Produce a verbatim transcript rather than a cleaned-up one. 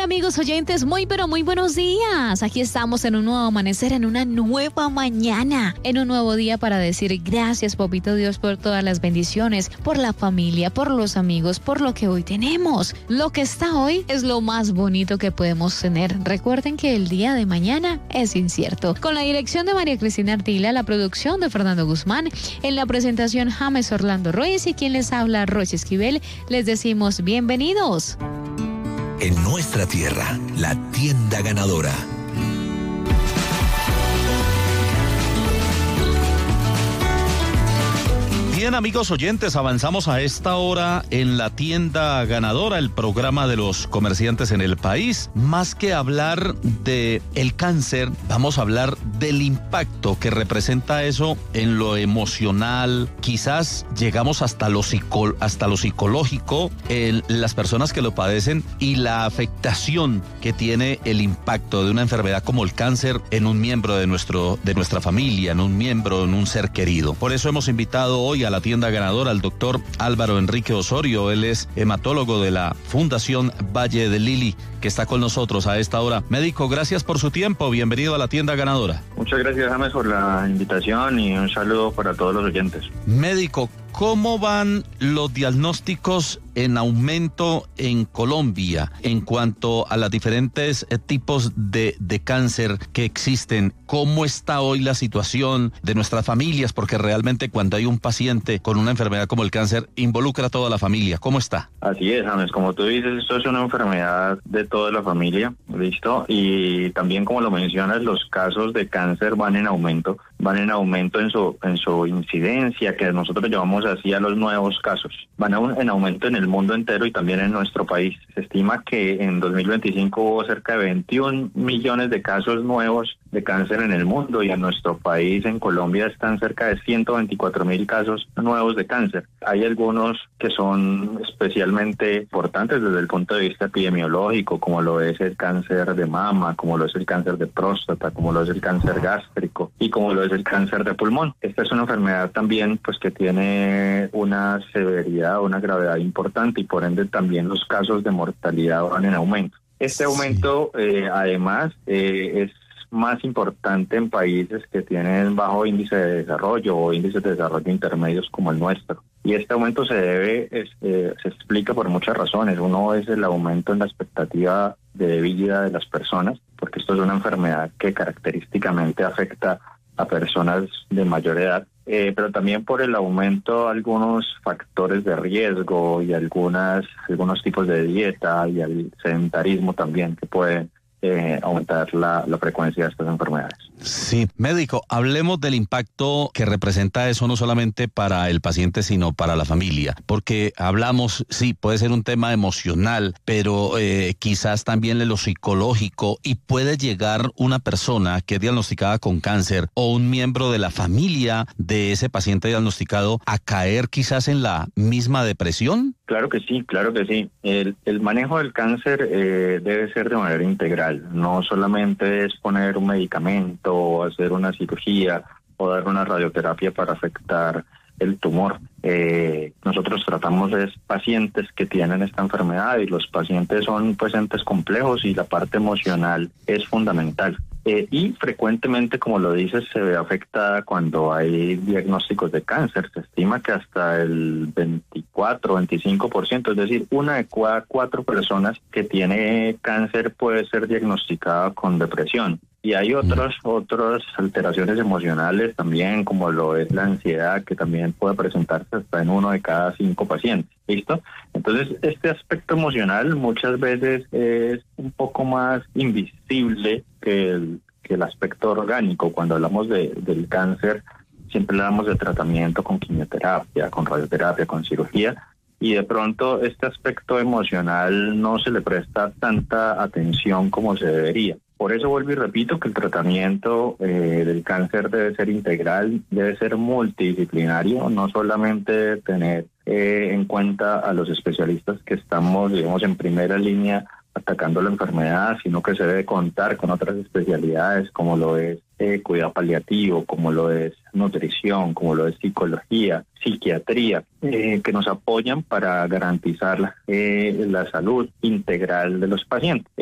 Hola amigos oyentes, muy pero muy buenos días. Aquí estamos en un nuevo amanecer, en una nueva mañana, en un nuevo día para decir gracias, papito Dios, por todas las bendiciones, por la familia, por los amigos, por lo que hoy tenemos. Lo que está hoy es lo más bonito que podemos tener. Recuerden que el día de mañana es incierto. Con la dirección de María Cristina Artila, la producción de Fernando Guzmán, en la presentación James Orlando Ruiz y quien les habla Rocha Esquivel, les decimos bienvenidos. En nuestra tierra, la tienda ganadora. Bien, amigos oyentes, avanzamos a esta hora en la tienda ganadora, el programa de los comerciantes en el país. Más que hablar de el cáncer, vamos a hablar del impacto que representa eso en lo emocional. Quizás llegamos hasta lo psico, hasta lo psicológico en las personas que lo padecen y la afectación que tiene el impacto de una enfermedad como el cáncer en un miembro de nuestro de nuestra familia, en un miembro, en un ser querido. Por eso hemos invitado hoy a la tienda ganadora al doctor Álvaro Enrique Osorio. Él es hematólogo de la Fundación Valle de Lili, que está con nosotros a esta hora. Médico, gracias por su tiempo. Bienvenido a la tienda ganadora. Muchas gracias, James, por la invitación y un saludo para todos los oyentes. Médico, ¿cómo van los diagnósticos en aumento en Colombia en cuanto a los diferentes eh, tipos de, de cáncer que existen? ¿Cómo está hoy la situación de nuestras familias? Porque realmente cuando hay un paciente con una enfermedad como el cáncer, involucra a toda la familia. ¿Cómo está? Así es, James. Como tú dices, esto es una enfermedad de toda la familia, ¿listo? Y también, como lo mencionas, los casos de cáncer van en aumento. Van en aumento en su en su incidencia, que nosotros llamamos así a los nuevos casos. Van a, en aumento en el mundo entero y también en nuestro país. Se estima que en dos mil veinticinco hubo cerca de veintiún millones de casos nuevos de cáncer en el mundo y en nuestro país, en Colombia, están cerca de ciento veinticuatro mil casos nuevos de cáncer. Hay algunos que son especialmente importantes desde el punto de vista epidemiológico, como lo es el cáncer de mama, como lo es el cáncer de próstata, como lo es el cáncer gástrico y como lo es el cáncer de pulmón. Esta es una enfermedad también pues que tiene una severidad, una gravedad importante y por ende también los casos de mortalidad van en aumento. Este aumento eh, además eh, es más importante en países que tienen bajo índice de desarrollo o índices de desarrollo intermedios como el nuestro. Y este aumento se debe, es, eh, se explica por muchas razones. Uno es el aumento en la expectativa de vida de las personas, porque esto es una enfermedad que característicamente afecta a personas de mayor edad, eh, pero también por el aumento de algunos factores de riesgo y algunas algunos tipos de dieta y el sedentarismo también que pueden eh, aumentar la, la frecuencia de estas enfermedades. Sí, médico, hablemos del impacto que representa eso no solamente para el paciente, sino para la familia, porque hablamos, sí, puede ser un tema emocional, pero eh, quizás también de lo psicológico y puede llegar una persona que es diagnosticada con cáncer o un miembro de la familia de ese paciente diagnosticado a caer quizás en la misma depresión. Claro que sí, claro que sí. El, el manejo del cáncer eh, debe ser de manera integral, no solamente es poner un medicamento o hacer una cirugía o dar una radioterapia para afectar el tumor. Eh, nosotros tratamos de pacientes que tienen esta enfermedad y los pacientes son pues entes complejos y la parte emocional es fundamental. Eh, y frecuentemente, como lo dices, se ve afectada cuando hay diagnósticos de cáncer. Se estima que hasta el veinticuatro, veinticinco por ciento, es decir, una de cada cuatro personas que tiene cáncer puede ser diagnosticada con depresión. Y hay otros, otras alteraciones emocionales también, como lo es la ansiedad, que también puede presentarse hasta en uno de cada cinco pacientes. ¿Listo? Entonces, este aspecto emocional muchas veces es un poco más invisible que el, que el aspecto orgánico. Cuando hablamos de, del cáncer, siempre hablamos de tratamiento con quimioterapia, con radioterapia, con cirugía, y de pronto este aspecto emocional no se le presta tanta atención como se debería. Por eso vuelvo y repito que el tratamiento eh, del cáncer debe ser integral, debe ser multidisciplinario, no solamente tener eh, en cuenta a los especialistas que estamos, digamos, en primera línea atacando la enfermedad, sino que se debe contar con otras especialidades como lo es eh, cuidado paliativo, como lo es nutrición, como lo es psicología, psiquiatría, eh, que nos apoyan para garantizar eh, la salud integral de los pacientes.